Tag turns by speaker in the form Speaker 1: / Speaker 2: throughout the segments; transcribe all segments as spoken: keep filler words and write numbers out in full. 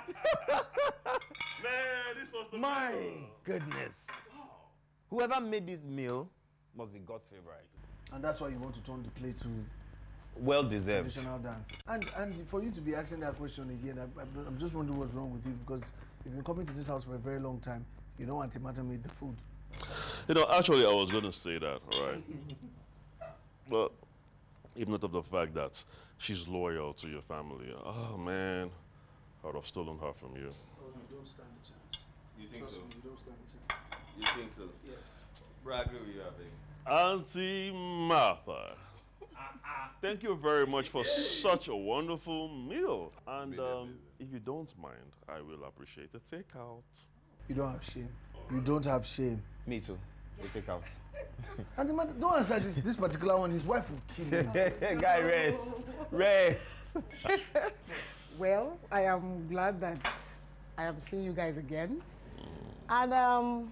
Speaker 1: Man, this was the
Speaker 2: My
Speaker 1: meal.
Speaker 2: goodness. Wow. Whoever made this meal must be God's favorite.
Speaker 3: And that's why you want to turn the plate to
Speaker 2: well deserved
Speaker 3: traditional dance. And and for you to be asking that question again, I, I'm just wondering what's wrong with you, because you've been coming to this house for a very long time. You know Auntie Martha made the food.
Speaker 1: You know, actually, I was going to say that, right? But if not of the fact that she's loyal to your family, oh man, I would have stolen her from you.
Speaker 3: Oh, you don't stand a chance.
Speaker 4: You think so?
Speaker 3: Me, you don't stand a chance.
Speaker 4: You think so?
Speaker 3: Yes.
Speaker 4: Bro, I agree with you, I think.
Speaker 1: Auntie Martha, thank you very much for such a wonderful meal. And um, if you don't mind, I will appreciate a takeout.
Speaker 3: You don't have shame. You don't have shame.
Speaker 2: Me too. We take out.
Speaker 3: And the man, don't answer this, this particular one. His wife will kill him.
Speaker 2: Guy, rest. Rest.
Speaker 5: Well, I am glad that I am seeing you guys again. And um,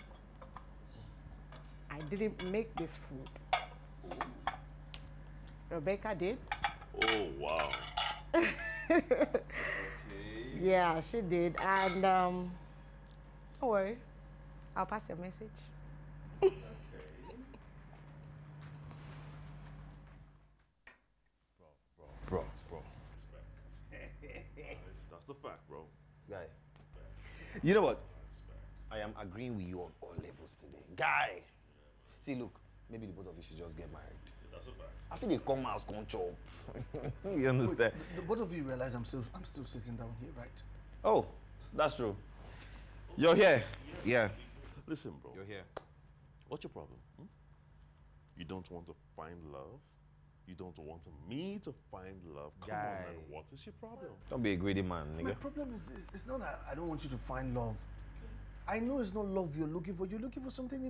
Speaker 5: I didn't make this food. Rebecca did.
Speaker 1: Oh, wow.
Speaker 4: Okay.
Speaker 5: Yeah, she did. And um, don't worry, I'll pass your message.
Speaker 4: Okay.
Speaker 1: Bro, bro, bro, bro. That's the fact, bro.
Speaker 2: Guy. You know what? I am agreeing with you on all levels today. Guy. See, look, maybe the both of you should just get married.
Speaker 1: That's a fact.
Speaker 2: I think they come house, come chop. You understand?
Speaker 3: Wait, the, the both of you realize I'm still, I'm still sitting down here, right?
Speaker 2: Oh, that's true. You're here. Yeah.
Speaker 1: Listen, bro.
Speaker 2: You're here.
Speaker 1: What's your problem? Hmm? You don't want to find love? You don't want me to find love? Come
Speaker 2: Guy.
Speaker 1: on, man. What is your problem?
Speaker 2: Don't be a greedy man,
Speaker 3: My
Speaker 2: nigga.
Speaker 3: problem is, is, it's not that I don't want you to find love. I know it's not love you're looking for. You're looking for something